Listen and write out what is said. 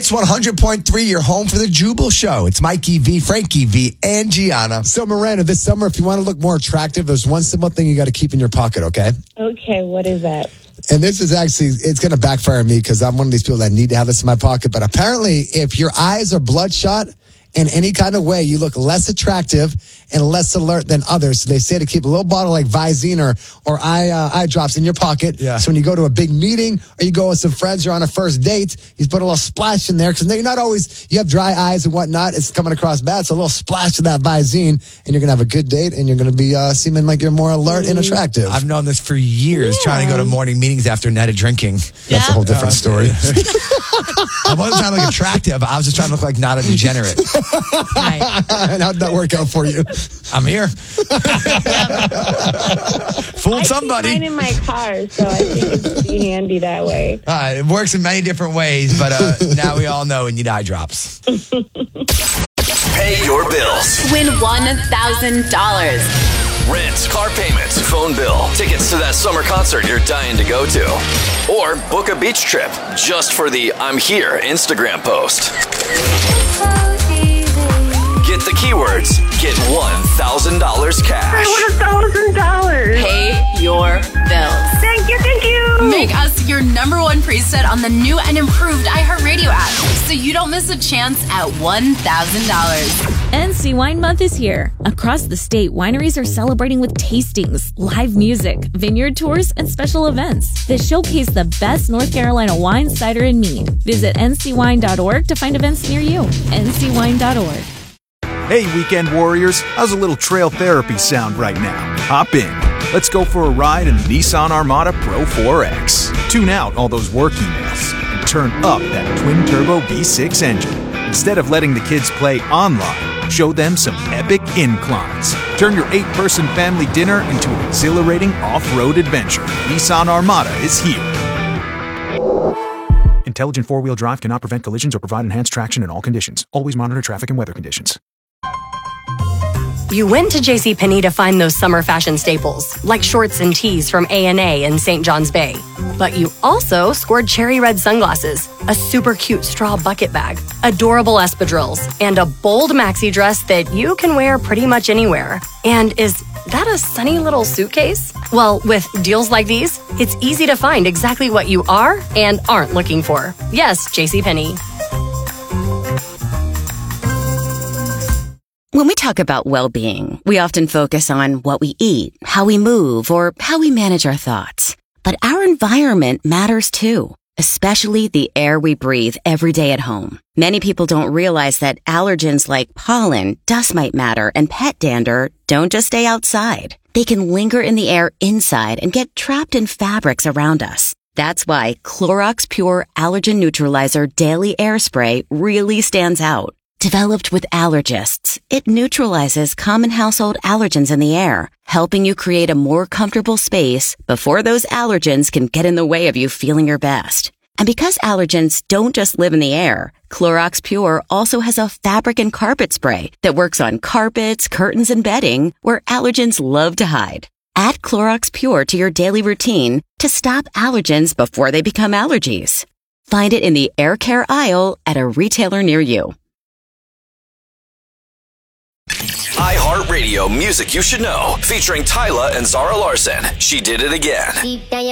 Hits 100.3, your home for the Jubal Show. It's Mikey V, Frankie V, and Gianna. So, Miranda, this summer, if you want to look more attractive, there's one simple thing you got to keep in your pocket, okay? Okay, what is that? And this is actually, it's going to backfire on me because I'm one of these people that need to have this in my pocket. But apparently, if your eyes are bloodshot in any kind of way, you look less attractive and less alert than others. So they say to keep a little bottle like Visine or eye drops in your pocket. Yeah. So when you go to a big meeting or you go with some friends, you're on a first date, you put a little splash in there because you're not always, you have dry eyes and whatnot. It's coming across bad. So a little splash of that Visine and you're going to have a good date and you're going to be seeming like you're more alert and attractive. I've known this for years, trying to go to morning meetings after a night of drinking. That's a whole different story. I wasn't trying to look attractive. I was just trying to look like not a degenerate. Right. And how'd that work out for you? I'm here. Fooled I somebody. keep mine in my car, so I think it'd be handy that way. It works in many different ways, but now we all know we need eye drops. Pay your bills. Win $1,000. Rent, car payments, phone bill, tickets to that summer concert you're dying to go to. Or book a beach trip just for the I'm here Instagram post. Get the keywords. Get $1,000 cash. $1,000. Pay your bills. Thank you. Make us your #1 preset on the new and improved iHeartRadio app so you don't miss a chance at $1,000. NC Wine Month is here. Across the state, wineries are celebrating with tastings, live music, vineyard tours, and special events that showcase the best North Carolina wine, cider, and mead. Visit ncwine.org to find events near you. ncwine.org. Hey, weekend warriors, how's a little trail therapy sound right now? Hop in. Let's go for a ride in the Nissan Armada Pro 4X. Tune out all those work emails and turn up that twin-turbo V6 engine. Instead of letting the kids play online, show them some epic inclines. Turn your 8-person family dinner into an exhilarating off-road adventure. Nissan Armada is here. Intelligent four-wheel drive cannot prevent collisions or provide enhanced traction in all conditions. Always monitor traffic and weather conditions. You went to JCPenney to find those summer fashion staples, like shorts and tees from A&A in St. John's Bay. But you also scored cherry red sunglasses, a super cute straw bucket bag, adorable espadrilles, and a bold maxi dress that you can wear pretty much anywhere. And is that a sunny little suitcase? Well, with deals like these, it's easy to find exactly what you are and aren't looking for. Yes, JCPenney. When we talk about well-being, we often focus on what we eat, how we move, or how we manage our thoughts. But our environment matters too, especially the air we breathe every day at home. Many people don't realize that allergens like pollen, dust mite matter, and pet dander don't just stay outside. They can linger in the air inside and get trapped in fabrics around us. That's why Clorox Pure Allergen Neutralizer Daily Air Spray really stands out. Developed with allergists, it neutralizes common household allergens in the air, helping you create a more comfortable space before those allergens can get in the way of you feeling your best. And because allergens don't just live in the air, Clorox Pure also has a fabric and carpet spray that works on carpets, curtains, and bedding where allergens love to hide. Add Clorox Pure to your daily routine to stop allergens before they become allergies. Find it in the air care aisle at a retailer near you. iHeartRadio Music You Should Know, featuring Tyla and Zara Larson. She Did It Again.